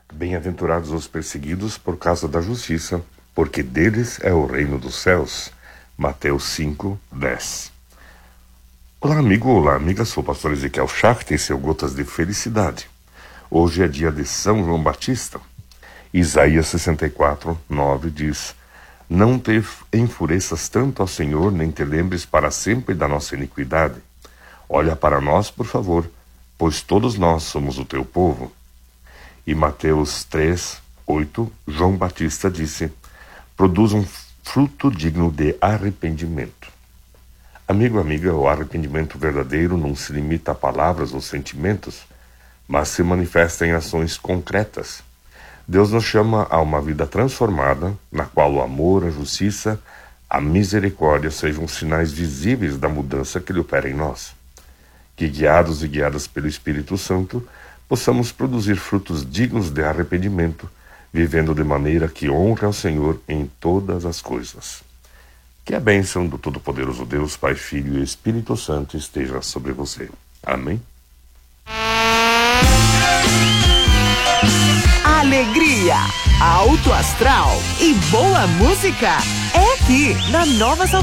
Bem-aventurados os perseguidos por causa da justiça, porque deles é o reino dos céus. Mateus 5:10. Olá, amigo, olá, amiga, sou o pastor Ezequiel Schacht em seu Gotas de Felicidade. Hoje é dia de São João Batista. Isaías 64:9 diz: Não te enfureças tanto ao Senhor, nem te lembres para sempre da nossa iniquidade. Olha para nós, por favor, pois todos nós somos o teu povo. E Mateus 3:8, João Batista disse: Produz um fruto digno de arrependimento. Amigo, amiga, o arrependimento verdadeiro não se limita a palavras ou sentimentos, mas se manifesta em ações concretas. Deus nos chama a uma vida transformada, na qual o amor, a justiça, a misericórdia sejam sinais visíveis da mudança que Ele opera em nós. Que, guiados e guiadas pelo Espírito Santo, possamos produzir frutos dignos de arrependimento, vivendo de maneira que honre ao Senhor em todas as coisas. Que a bênção do Todo-Poderoso Deus, Pai, Filho e Espírito Santo esteja sobre você. Amém? Alegria, alto astral e boa música é aqui na Nova Salvação.